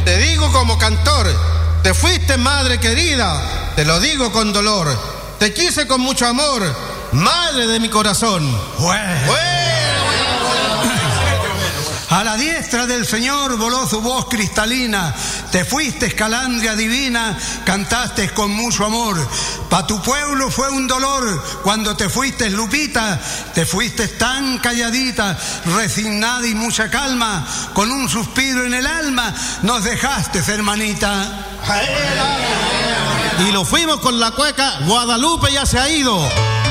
te digo como cantor, te fuiste madre querida, te lo digo con dolor, te quise con mucho amor, madre de mi corazón. A la diestra del Señor voló su voz cristalina, te fuiste escalandria divina, cantaste con mucho amor. Pa' tu pueblo fue un dolor cuando te fuiste, Lupita, te fuiste tan calladita, resignada y mucha calma, con un suspiro en el alma, nos dejaste, hermanita. Y lo fuimos con la cueca, Guadalupe ya se ha ido.